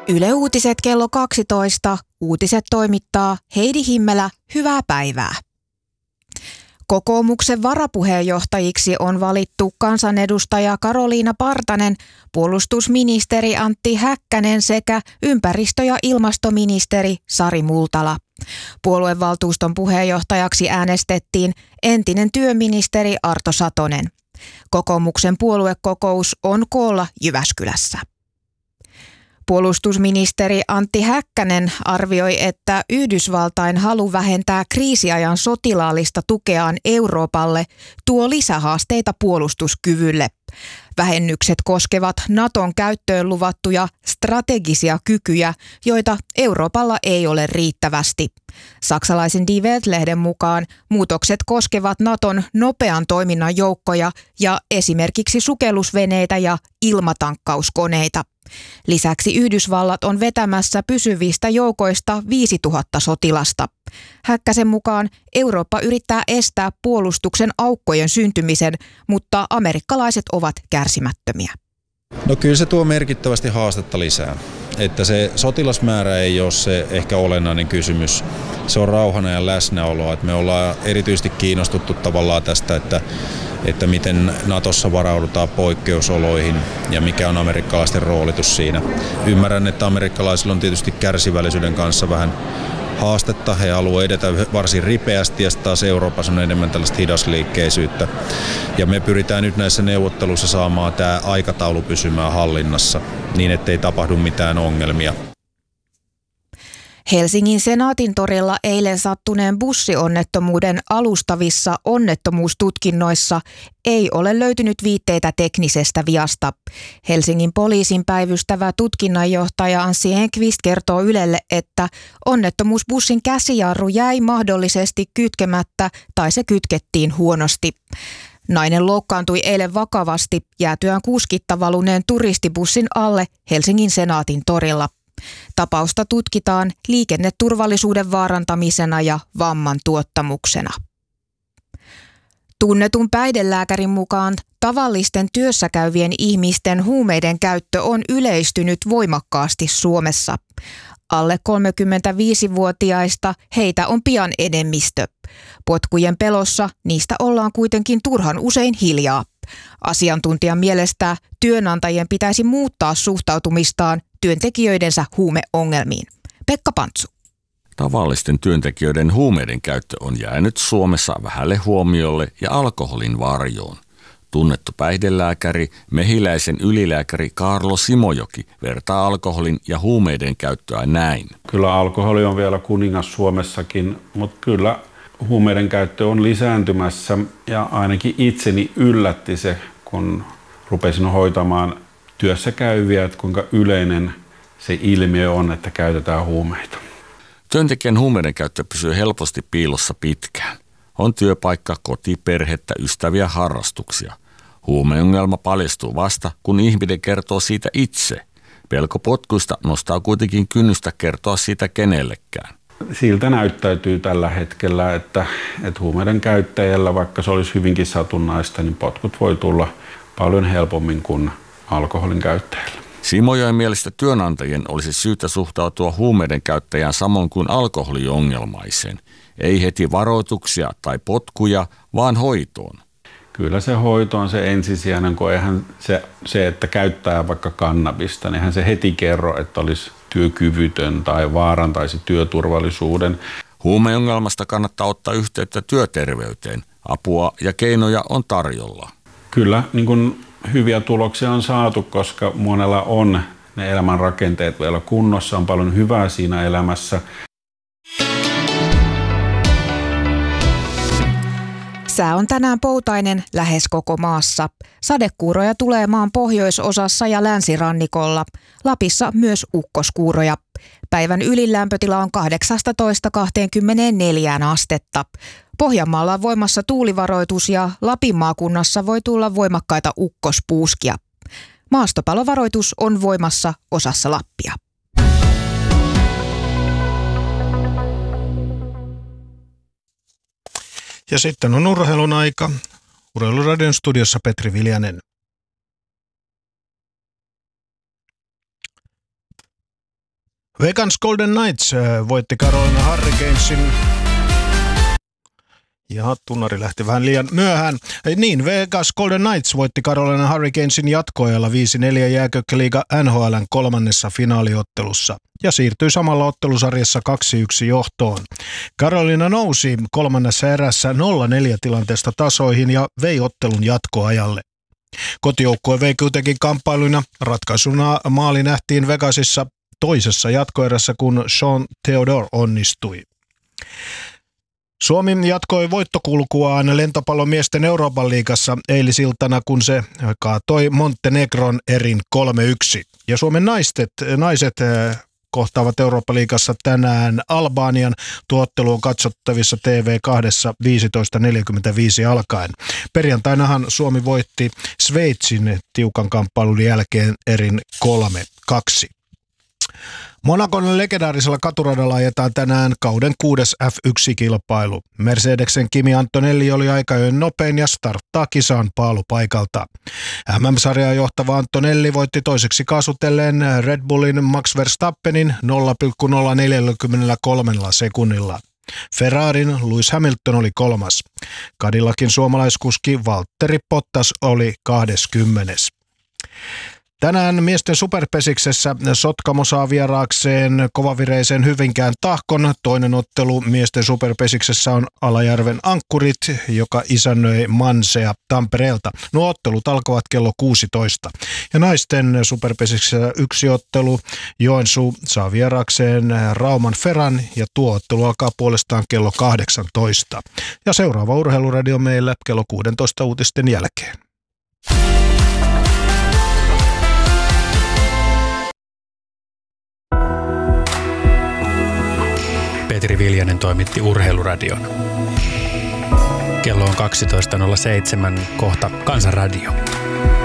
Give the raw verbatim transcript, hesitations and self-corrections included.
Yle Uutiset kello kaksitoista. Uutiset toimittaa Heidi Himmelä. Hyvää päivää. Kokoomuksen varapuheenjohtajiksi on valittu kansanedustaja Karoliina Partanen, puolustusministeri Antti Häkkänen sekä ympäristö- ja ilmastoministeri Sari Multala. Puoluevaltuuston puheenjohtajaksi äänestettiin entinen työministeri Arto Satonen. Kokoomuksen puoluekokous on koolla Jyväskylässä. Puolustusministeri Antti Häkkänen arvioi, että Yhdysvaltain halu vähentää kriisiajan sotilaallista tukeaan Euroopalle tuo lisähaasteita puolustuskyvylle. Vähennykset koskevat Naton käyttöön luvattuja strategisia kykyjä, joita Euroopalla ei ole riittävästi. Saksalaisen Die Welt-lehden mukaan muutokset koskevat Naton nopean toiminnan joukkoja ja esimerkiksi sukellusveneitä ja ilmatankkauskoneita. Lisäksi Yhdysvallat on vetämässä pysyvistä joukoista viisituhatta sotilasta. Häkkäsen mukaan Eurooppa yrittää estää puolustuksen aukkojen syntymisen, mutta amerikkalaiset ovat kärsimättömiä. No kyllä se tuo merkittävästi haastetta lisää. Että se sotilasmäärä ei ole se ehkä olennainen kysymys. Se on rauhan ja läsnäoloa. Että me ollaan erityisesti kiinnostuttu tavallaan tästä, että, että miten Natossa varaudutaan poikkeusoloihin ja mikä on amerikkalaisten roolitus siinä. Ymmärrän, että amerikkalaisilla on tietysti kärsivällisyyden kanssa vähän haastetta. He haluavat edetä varsin ripeästi ja taas Euroopassa on enemmän tällaista hidasliikkeisyyttä. Ja me pyritään nyt näissä neuvotteluissa saamaan tämä aikataulu pysymään hallinnassa niin, ettei tapahdu mitään ongelmia. Helsingin Senaatintorilla eilen sattuneen bussionnettomuuden alustavissa onnettomuustutkinnoissa ei ole löytynyt viitteitä teknisestä viasta. Helsingin poliisin päivystävä tutkinnanjohtaja Anssi Enqvist kertoo Ylelle, että onnettomuusbussin käsijarru jäi mahdollisesti kytkemättä tai se kytkettiin huonosti. Nainen loukkaantui eilen vakavasti jäätyään kuskitta valuneen turistibussin alle Helsingin Senaatin torilla. Tapausta tutkitaan liikenneturvallisuuden vaarantamisena ja vamman tuottamuksena. Tunnetun päihdelääkärin mukaan tavallisten työssäkäyvien ihmisten huumeiden käyttö on yleistynyt voimakkaasti Suomessa. Alle kolmekymmentäviisivuotiaista heitä on pian enemmistö. Potkujen pelossa niistä ollaan kuitenkin turhan usein hiljaa. Asiantuntijan mielestä työnantajien pitäisi muuttaa suhtautumistaan työntekijöidensä huumeongelmiin. Pekka Pantsu. Tavallisten työntekijöiden huumeiden käyttö on jäänyt Suomessa vähälle huomiolle ja alkoholin varjoon. Tunnettu päihdelääkäri, mehiläisen ylilääkäri Kaarlo Simojoki vertaa alkoholin ja huumeiden käyttöä näin. Kyllä alkoholi on vielä kuningas Suomessakin, mutta kyllä huumeiden käyttö on lisääntymässä ja ainakin itseni yllätti se, kun rupesin hoitamaan työssä käyviä, että kuinka yleinen se ilmiö on, että käytetään huumeita. Työntekijän huumeiden käyttö pysyy helposti piilossa pitkään. On työpaikka, koti, perhettä, ystäviä, harrastuksia. Huumeongelma paljastuu vasta, kun ihminen kertoo siitä itse. Pelko potkuista nostaa kuitenkin kynnystä kertoa siitä kenellekään. Siltä näyttäytyy tällä hetkellä, että, että huumeiden käyttäjällä, vaikka se olisi hyvinkin satunnaista, niin potkut voi tulla paljon helpommin kuin alkoholin käyttäjällä. Simojoen mielestä työnantajien olisi syytä suhtautua huumeiden käyttäjään samoin kuin alkoholiongelmaiseen. Ei heti varoituksia tai potkuja, vaan hoitoon. Kyllä se hoito on se ensisijainen, kun eihän se, se että käyttää vaikka kannabista, niin eihän se heti kerro, että olisi työkyvytön tai vaarantaisi työturvallisuuden. Huumeongelmasta kannattaa ottaa yhteyttä työterveyteen. Apua ja keinoja on tarjolla. Kyllä, niin kuin hyviä tuloksia on saatu, koska monella on ne elämän rakenteet vielä kunnossa, on paljon hyvää siinä elämässä. Sää on tänään poutainen lähes koko maassa. Sadekuuroja tulee maan pohjoisosassa ja länsirannikolla. Lapissa myös ukkoskuuroja. Päivän ylin lämpötila on kahdeksastatoista kaksikymmentäneljä astetta. Pohjanmaalla on voimassa tuulivaroitus ja Lapin maakunnassa voi tulla voimakkaita ukkospuuskia. Maastopalovaroitus on voimassa osassa Lappia. Ja sitten on urheilun aika. Urheiluradion studiossa Petri Viljanen. Vegas Golden Knights voitti Carolina Hurricanesin. Ja tunnari lähti vähän liian myöhään. Niin, Vegas Golden Knights voitti Carolina Hurricanesin jatkoajalla viisi neljä jääkiekko-liiga N H L:n kolmannessa finaaliottelussa ja siirtyi samalla ottelusarjassa kaksi yksi johtoon. Carolina nousi kolmannessa erässä nolla neljä tilanteesta tasoihin ja vei ottelun jatkoajalle. Kotijoukkue vei kuitenkin kamppailuina. Ratkaisuna maali nähtiin Vegasissa toisessa jatkoerässä, kun Sean Theodore onnistui. Suomi jatkoi voittokulkuaan lentopallomiesten Euroopan liigassa eilisiltana, kun se kaatoi Montenegron erin kolme yksi. Ja Suomen naiset, naiset kohtaavat Eurooppa-liigassa tänään Albanian. Tuo ottelu on katsottavissa T V kaksi viisitoista neljäkymmentäviisi alkaen. Perjantainahan Suomi voitti Sveitsin tiukan kamppailun jälkeen erin kolme kaksi. Monacon legendaarisella katuradalla ajetaan tänään kauden kuudes F yksi -kilpailu. Mercedesen Kimi Antonelli oli aikajoen nopein ja starttaa kisaan paalupaikalta. M M-sarjaa johtava Antonelli voitti toiseksi kaasutelleen Red Bullin Max Verstappenin nolla pilkku nolla neljäkymmentäkolme sekunnilla. Ferrarin Lewis Hamilton oli kolmas. Cadillacin suomalaiskuski Valtteri Bottas oli kaksikymmentä. Tänään miesten superpesiksessä Sotkamo saa vieraakseen kovavireisen Hyvinkään Tahkon. Toinen ottelu miesten superpesiksessä on Alajärven Ankkurit, joka isännöi Mansea Tampereelta. Nuo ottelut alkavat kello kuusitoista. Ja naisten superpesiksessä yksi ottelu. Joensuu saa vieraakseen Rauman Ferran ja tuo ottelu alkaa puolestaan kello kahdeksantoista. Ja seuraava urheiluradio meillä kello kuusitoista uutisten jälkeen. Petri Viljanen toimitti Urheiluradion. Kello on kaksitoista nolla seitsemän, kohta Kansanradio.